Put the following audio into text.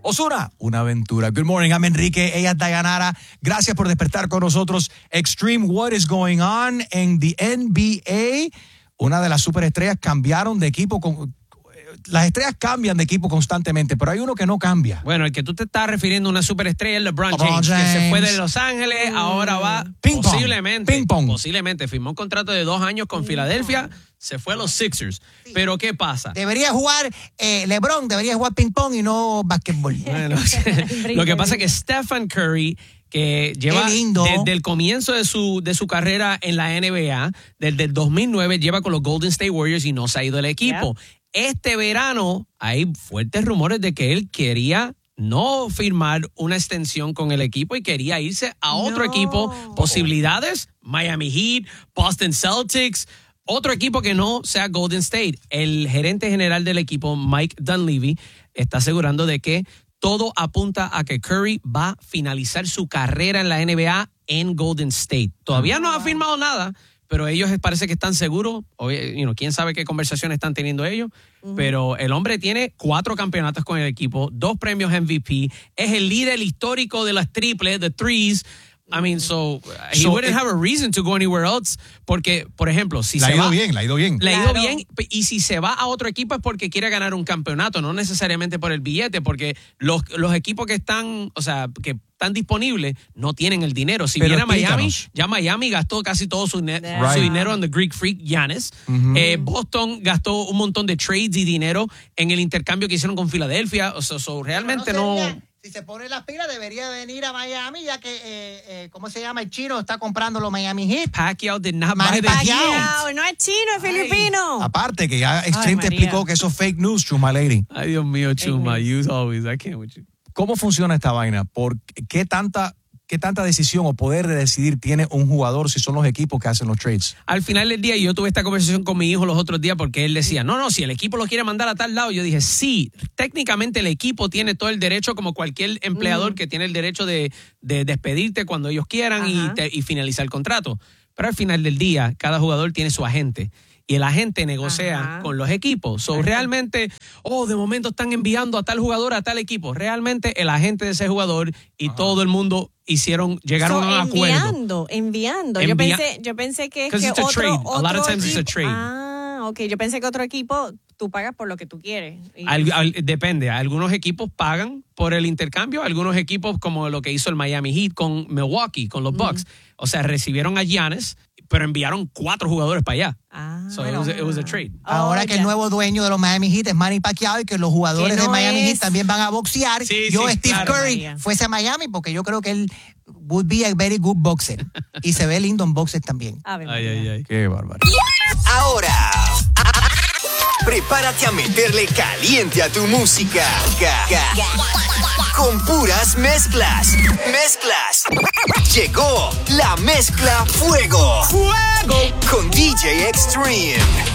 Ozuna, una aventura. Good morning, I'm Enrique, ella es Dayanara. Gracias por despertar con nosotros. Extreme, what is going on en the NBA? Una de las superestrellas cambiaron de equipo. Las estrellas cambian de equipo constantemente, pero hay uno que no cambia. Bueno, el que tú te estás refiriendo a una superestrella es LeBron James, que se fue de Los Ángeles, ahora va posiblemente firmó un contrato de 2 años con Filadelfia, se fue a los Sixers. Sí. Pero ¿qué pasa? Debería jugar LeBron, debería jugar ping-pong y no básquetbol. Bueno, lo que pasa es que Stephen Curry, que lleva desde el comienzo de su carrera en la NBA, desde el 2009, lleva con los Golden State Warriors y no se ha ido del equipo. Yeah. Este verano hay fuertes rumores de que él quería no firmar una extensión con el equipo y quería irse a otro equipo. Posibilidades, Miami Heat, Boston Celtics, otro equipo que no sea Golden State. El gerente general del equipo, Mike Dunleavy, está asegurando de que todo apunta a que Curry va a finalizar su carrera en la NBA en Golden State. Todavía no ha firmado nada, pero ellos parece que están seguros. Quién sabe qué conversaciones están teniendo ellos. Pero el hombre tiene 4 campeonatos con el equipo, 2 premios MVP, es el líder histórico de las triples, de threes. I mean, so he wouldn't have a reason to go anywhere else. Porque, por ejemplo, si le ha ido bien. Y si se va a otro equipo es porque quiere ganar un campeonato, no necesariamente por el billete, porque los equipos que están, que están disponibles no tienen el dinero. Si viene a Miami, ya Miami gastó casi todo su dinero en The Greek Freak, Giannis. Boston gastó un montón de trades y dinero en el intercambio que hicieron con Filadelfia. Realmente no. Si se pone las pilas, debería venir a Miami, ya que, ¿cómo se llama? El chino está comprando los Miami Heat. Pacquiao did not buy the Heat. No es chino, es filipino. Aparte, que ya Extreme te explicó que eso es fake news, Chuma Lady. Ay, Dios mío, Chuma, you always, I can't with you. ¿Cómo funciona esta vaina? ¿Qué tanta decisión o poder de decidir tiene un jugador si son los equipos que hacen los trades? Al final del día, yo tuve esta conversación con mi hijo los otros días porque él decía, no, si el equipo lo quiere mandar a tal lado. Yo dije, sí, técnicamente el equipo tiene todo el derecho, como cualquier empleador que tiene el derecho de despedirte cuando ellos quieran y finalizar el contrato. Pero al final del día, cada jugador tiene su agente. Y el agente negocia con los equipos. Realmente, de momento están enviando a tal jugador a tal equipo. Realmente el agente de ese jugador y todo el mundo llegaron a un acuerdo. Enviando. Yo pensé que es que otro trade. A lot of times it's a trade. Ok. Yo pensé que otro equipo tú pagas por lo que tú quieres. Depende. Algunos equipos pagan por el intercambio. Algunos equipos, como lo que hizo el Miami Heat con Milwaukee, con los Bucks. Recibieron a Giannis, pero enviaron 4 jugadores para allá. It was a trade. Ahora que el nuevo dueño de los Miami Heat es Manny Pacquiao y que los jugadores de Miami Heat también van a boxear, Steve Curry fuese a Miami porque yo creo que él would be a very good boxer. Y se ve lindo en boxes también. Ay. Qué bárbaro. Ahora, prepárate a meterle caliente a tu música. Con puras mezclas. Llegó la mezcla Fuego. Con DJ Extreme.